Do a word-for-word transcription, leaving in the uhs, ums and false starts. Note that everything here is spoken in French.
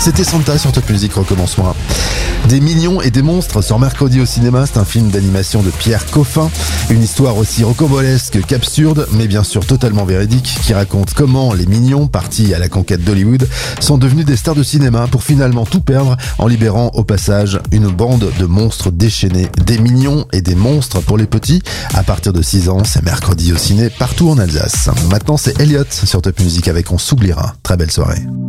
C'était Santa sur Top Music, recommence-moi. Des millions et des monstres sort mercredi au cinéma, c'est un film d'animation de Pierre Coffin, une histoire aussi rocambolesque qu'absurde, mais bien sûr totalement véridique, qui raconte comment les mignons, partis à la conquête d'Hollywood, sont devenus des stars de cinéma pour finalement tout perdre en libérant au passage une bande de monstres déchaînés. Des mignons et des monstres pour les petits, à partir de six ans, c'est mercredi au ciné partout en Alsace. Maintenant c'est Elliott sur Top Music avec On s'oubliera. Très belle soirée.